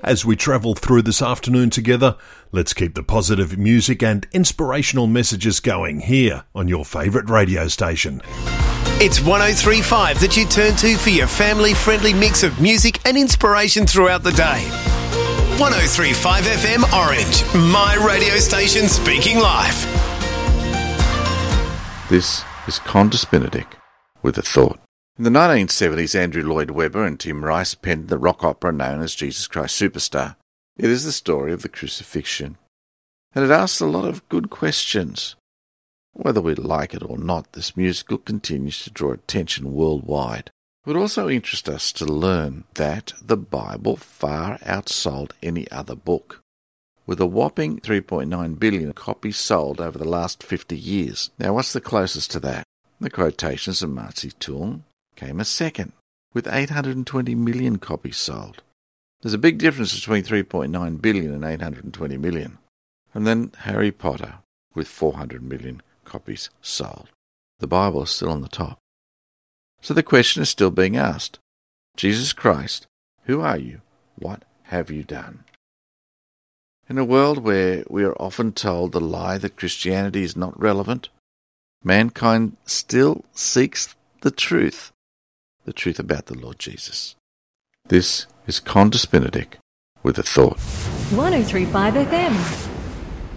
As we travel through this afternoon together, let's keep the positive music and inspirational messages going here on your favourite radio station. It's 103.5 that you turn to for your family-friendly mix of music and inspiration throughout the day. 103.5 FM Orange, my radio station speaking live. This is Qantas Benedict with a thought. In the 1970s, Andrew Lloyd Webber and Tim Rice penned the rock opera known as Jesus Christ Superstar. It is the story of the crucifixion, and it asks a lot of good questions. Whether we like it or not, this musical continues to draw attention worldwide. It would also interest us to learn that the Bible far outsold any other book, with a whopping 3.9 billion copies sold over the last 50 years. Now, what's the closest to that? The Quotations of Mao Zedong came a second, with 820 million copies sold. There's a big difference between 3.9 billion and 820 million. And then Harry Potter, with 400 million copies sold. The Bible is still on the top. So the question is still being asked. Jesus Christ, who are you? What have you done? In a world where we are often told the lie that Christianity is not relevant, mankind still seeks the truth about the Lord Jesus. This is Qantas Benedict with a thought. 103.5 FM.